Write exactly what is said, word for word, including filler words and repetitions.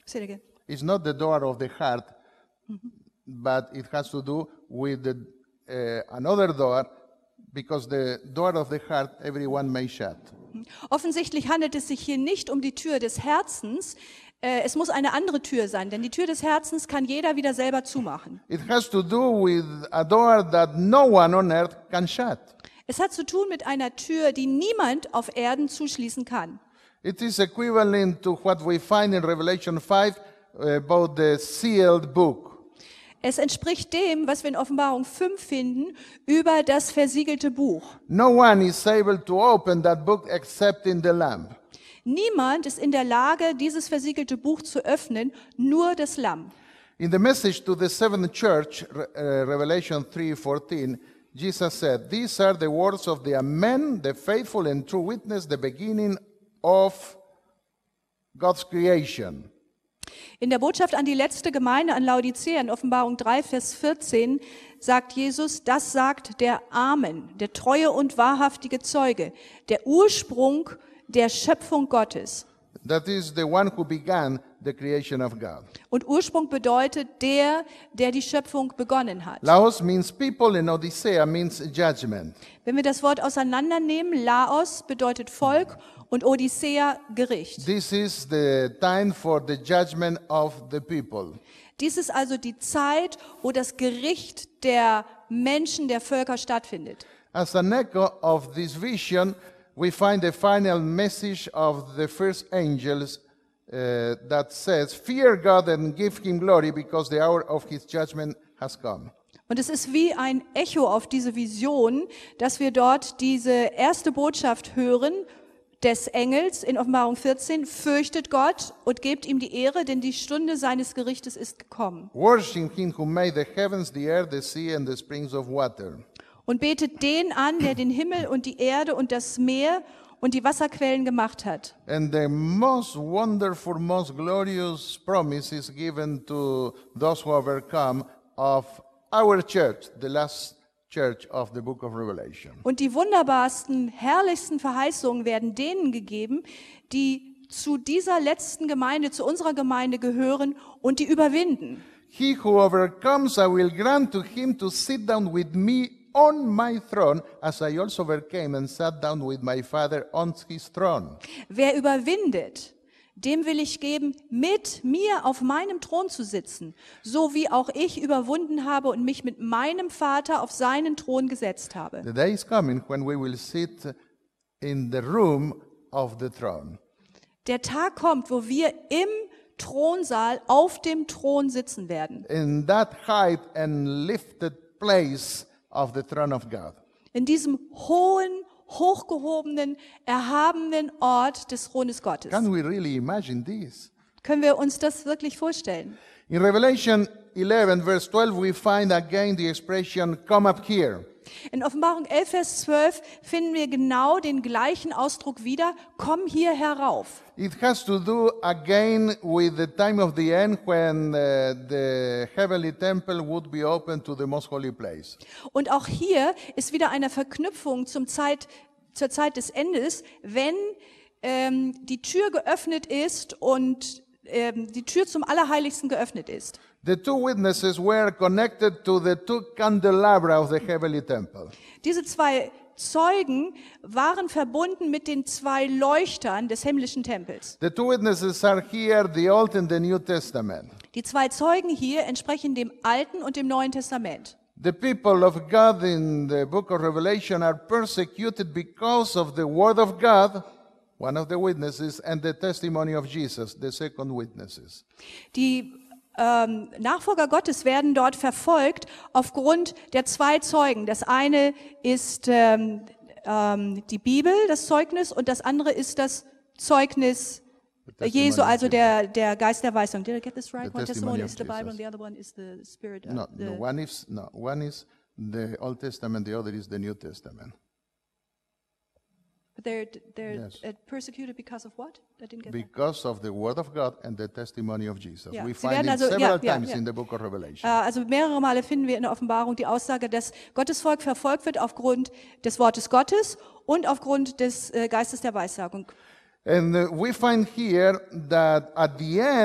Say it again. It's not the door of the heart, but it has to do with the, uh, another door, because the door of the heart everyone may shut. Offensichtlich handelt es sich hier nicht um die Tür des Herzens. Äh, es muss eine andere Tür sein, denn die Tür des Herzens kann jeder wieder selber zumachen. It has to do with a door that no one on earth can shut. Es hat zu tun mit einer Tür, die niemand auf Erden zuschließen kann. It is equivalent to what we find in Revelation five about the sealed book. Es entspricht dem, was wir in Offenbarung fünf finden, über das versiegelte Buch. No one is able to open that book except in the Lamb. Niemand ist in der Lage, dieses versiegelte Buch zu öffnen, nur das Lamm. In the message to the seventh church, uh, Revelation three fourteen, Jesus said, "These are the words of the Amen, the faithful and true witness, the beginning of God's creation." In der Botschaft an die letzte Gemeinde an Laodicea in Offenbarung drei, Vers vierzehn sagt Jesus, das sagt der Amen, der treue und wahrhaftige Zeuge, der Ursprung der Schöpfung Gottes. That is the one who began the creation of God. Und Ursprung bedeutet der, der die Schöpfung begonnen hat. Laos means people and Odyssea means judgment. Wenn wir das Wort auseinandernehmen, Laos bedeutet Volk und Odyssea Gericht. This is the time for the judgment of the people. Dies ist also die Zeit, wo das Gericht der Menschen, der Völker stattfindet. As an echo of this vision, we find the final message of the first angels uh, that says, "Fear God and give him glory, because the hour of his judgment has come." Und es ist wie ein Echo auf diese Vision, dass wir dort diese erste Botschaft hören des Engels in Offenbarung vierzehn, fürchtet Gott und gebt ihm die Ehre, denn die Stunde seines Gerichtes ist gekommen. Worship him who made the heavens, the earth, the sea and the springs of water. Und betet den an, der den Himmel und die Erde und das Meer und die Wasserquellen gemacht hat. And the most wonderful, most glorious promise is given to those who overcome of our church, the last church of the book of Revelation. Und die wunderbarsten, herrlichsten Verheißungen werden denen gegeben, die zu dieser letzten Gemeinde, zu unserer Gemeinde gehören und die überwinden. He who overcomes, I will grant to him to sit down with me on my throne, as I also overcame and sat down with my Father on his throne. Wer überwindet, dem will ich geben, mit mir auf meinem Thron zu sitzen, so wie auch ich überwunden habe und mich mit meinem Vater auf seinen Thron gesetzt habe. The day is coming when we will sit in the room of the throne. Der Tag kommt, wo wir im Thronsaal auf dem Thron sitzen werden. In that high and lifted place of the throne of God. In diesem hohen, hochgehobenen, erhabenen Ort des Thrones Gottes. Can we really imagine this? Können wir uns das wirklich vorstellen? In Revelation eleven, verse twelve, we find again the expression, "Come up here." In Offenbarung elf, Vers zwölf finden wir genau den gleichen Ausdruck wieder, komm hier herauf. It has to do again with the time of the end when uh, the heavenly temple would be open to the most holy place. Und auch hier ist wieder eine Verknüpfung zum Zeit, zur Zeit des Endes, wenn ähm, die Tür geöffnet ist und ähm, die Tür zum Allerheiligsten geöffnet ist. The two witnesses were connected to the two candelabra of the heavenly temple. Diese zwei Zeugen waren verbunden mit den zwei Leuchtern des himmlischen Tempels. The two witnesses are here, the Old and the New Testament. Die zwei Zeugen hier entsprechen dem Alten und dem Neuen Testament. The people of God in the book of Revelation are persecuted because of the word of God, one of the witnesses, and the testimony of Jesus, the second witnesses. Die ähm, Nachfolger Gottes werden dort verfolgt aufgrund der zwei Zeugen. Das eine ist ähm, ähm, die Bibel, das Zeugnis, und das andere ist das Zeugnis Jesu, also der, der Geist der Weisung. Did I get this right? The One testimony testimony is the of Bible Jesus. and the other one is the Spirit. of No, the... no, one is no, one is the Old Testament, the other is the New Testament. But they're they're Yes. uh, persecuted because of what? I didn't get that. Because of the word of God and the testimony of Jesus. Ja, We sie find werden it also- several ja, ja, times ja. in the book of Revelation. Äh, Also mehrere Male finden wir in der Offenbarung die Aussage, dass Gottes Volk verfolgt wird aufgrund des Wortes Gottes und aufgrund des äh, Geistes der Weissagung. And uh, we find here that at the end,